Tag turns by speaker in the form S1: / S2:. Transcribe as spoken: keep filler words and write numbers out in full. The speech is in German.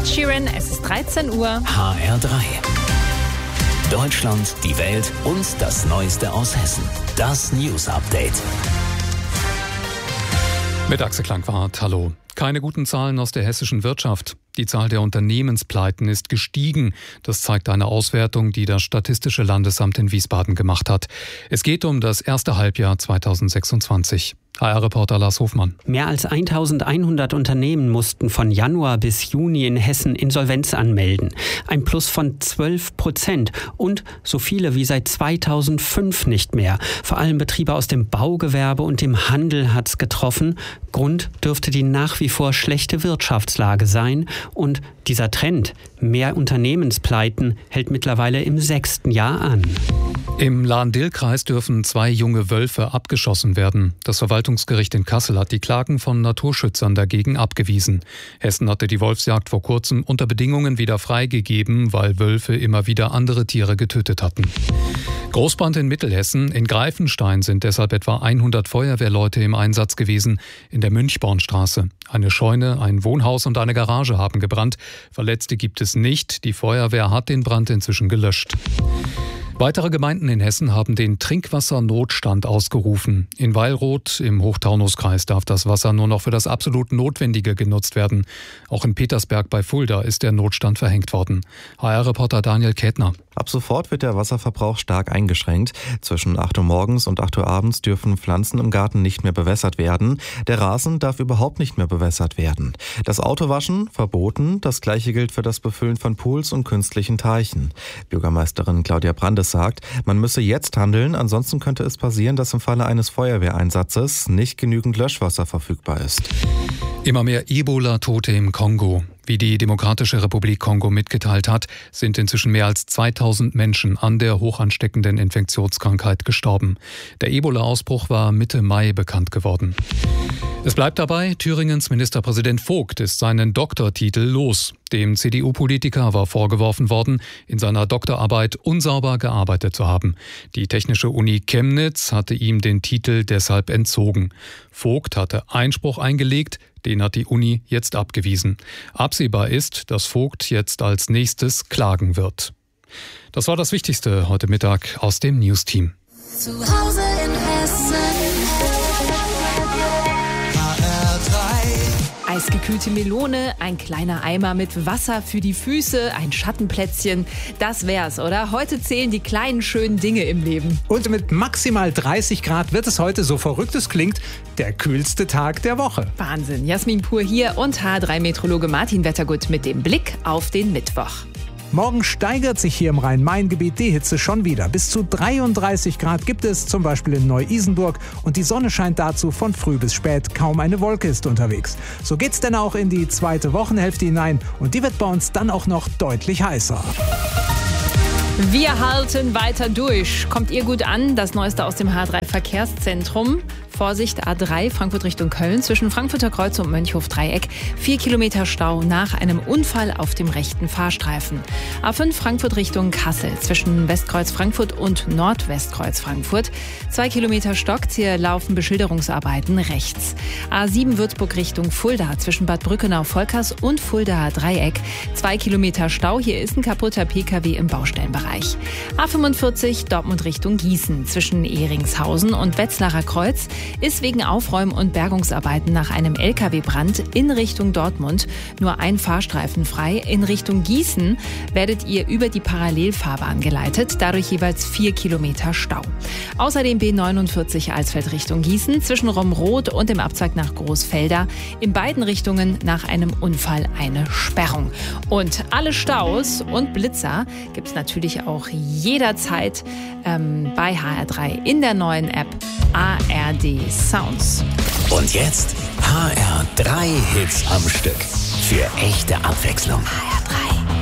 S1: Ed Sheeran, es ist dreizehn Uhr.
S2: H R drei. Deutschland, die Welt und das Neueste aus Hessen. Das News Update.
S3: Mit Axel Klangwart, hallo. Keine guten Zahlen aus der hessischen Wirtschaft. Die Zahl der Unternehmenspleiten ist gestiegen. Das zeigt eine Auswertung, die das Statistische Landesamt in Wiesbaden gemacht hat. Es geht um das erste Halbjahr zweitausendsechsundzwanzig. H R-Reporter Lars Hofmann.
S4: Mehr als eintausendeinhundert Unternehmen mussten von Januar bis Juni in Hessen Insolvenz anmelden. Ein Plus von zwölf Prozent und so viele wie seit zweitausendfünf nicht mehr. Vor allem Betriebe aus dem Baugewerbe und dem Handel hat's getroffen. Grund dürfte die nach wie vor schlechte Wirtschaftslage sein. Und dieser Trend, mehr Unternehmenspleiten, hält mittlerweile im sechsten Jahr an.
S3: Im Lahn-Dill-Kreis dürfen zwei junge Wölfe abgeschossen werden. Das Verwaltungsgericht in Kassel hat die Klagen von Naturschützern dagegen abgewiesen. Hessen hatte die Wolfsjagd vor kurzem unter Bedingungen wieder freigegeben, weil Wölfe immer wieder andere Tiere getötet hatten. Großbrand in Mittelhessen. In Greifenstein sind deshalb etwa hundert Feuerwehrleute im Einsatz gewesen. In der Münchbornstraße. Eine Scheune, ein Wohnhaus und eine Garage haben gebrannt. Verletzte gibt es nicht. Die Feuerwehr hat den Brand inzwischen gelöscht. Weitere Gemeinden in Hessen haben den Trinkwassernotstand ausgerufen. In Weilroth im Hochtaunuskreis darf das Wasser nur noch für das absolut Notwendige genutzt werden. Auch in Petersberg bei Fulda ist der Notstand verhängt worden. H R-Reporter Daniel Kätner.
S5: Ab sofort wird der Wasserverbrauch stark eingeschränkt. Zwischen acht Uhr morgens und acht Uhr abends dürfen Pflanzen im Garten nicht mehr bewässert werden. Der Rasen darf überhaupt nicht mehr bewässert werden. Das Autowaschen verboten. Das Gleiche gilt für das Befüllen von Pools und künstlichen Teichen. Bürgermeisterin Claudia Brandes sagt, man müsse jetzt handeln, ansonsten könnte es passieren, dass im Falle eines Feuerwehreinsatzes nicht genügend Löschwasser verfügbar ist.
S3: Immer mehr Ebola-Tote im Kongo. Wie die Demokratische Republik Kongo mitgeteilt hat, sind inzwischen mehr als zweitausend Menschen an der hochansteckenden Infektionskrankheit gestorben. Der Ebola-Ausbruch war Mitte Mai bekannt geworden. Es bleibt dabei, Thüringens Ministerpräsident Vogt ist seinen Doktortitel los. Dem C D U-Politiker war vorgeworfen worden, in seiner Doktorarbeit unsauber gearbeitet zu haben. Die Technische Uni Chemnitz hatte ihm den Titel deshalb entzogen. Vogt hatte Einspruch eingelegt, den hat die Uni jetzt abgewiesen. Absehbar ist, dass Vogt jetzt als nächstes klagen wird. Das war das Wichtigste heute Mittag aus dem News-Team.
S6: Zu Hause in Hessen.
S1: Eisgekühlte Melone, ein kleiner Eimer mit Wasser für die Füße, ein Schattenplätzchen. Das wär's, oder? Heute zählen die kleinen schönen Dinge im Leben.
S7: Und mit maximal dreißig Grad wird es heute, so verrückt es klingt, der kühlste Tag der Woche.
S1: Wahnsinn. Jasmin Pur hier und H drei Meteorologe Martin Wettergut mit dem Blick auf den Mittwoch.
S7: Morgen steigert sich hier im Rhein-Main-Gebiet die Hitze schon wieder. Bis zu dreiunddreißig Grad gibt es zum Beispiel in Neu-Isenburg und die Sonne scheint dazu von früh bis spät. Kaum eine Wolke ist unterwegs. So geht's denn auch in die zweite Wochenhälfte hinein und die wird bei uns dann auch noch deutlich heißer.
S1: Wir halten weiter durch. Kommt ihr gut an? Das Neueste aus dem H drei Verkehrszentrum. Vorsicht, A drei, Frankfurt Richtung Köln, zwischen Frankfurter Kreuz und Mönchhof-Dreieck. Vier Kilometer Stau nach einem Unfall auf dem rechten Fahrstreifen. A fünf, Frankfurt Richtung Kassel, zwischen Westkreuz Frankfurt und Nordwestkreuz Frankfurt. Zwei Kilometer stockt, hier laufen Beschilderungsarbeiten rechts. A sieben, Würzburg Richtung Fulda, zwischen Bad Brückenau-Volkers und Fuldaer Dreieck. Zwei Kilometer Stau, hier ist ein kaputter P K W im Baustellenbereich. A fünfundvierzig, Dortmund Richtung Gießen, zwischen Ehringshausen und Wetzlarer Kreuz, ist wegen Aufräumen und Bergungsarbeiten nach einem L K W-Brand in Richtung Dortmund nur ein Fahrstreifen frei. In Richtung Gießen werdet ihr über die Parallelfahrbahn geleitet, dadurch jeweils vier Kilometer Stau. Außerdem B neunundvierzig Alsfeld Richtung Gießen, zwischen Romroth und dem Abzweig nach Großfelder. In beiden Richtungen nach einem Unfall eine Sperrung. Und alle Staus und Blitzer gibt es natürlich auch jederzeit ähm, bei H R drei in der neuen App A R D Sounds.
S2: Und jetzt H R drei Hits am Stück. Für echte Abwechslung.
S1: H R drei.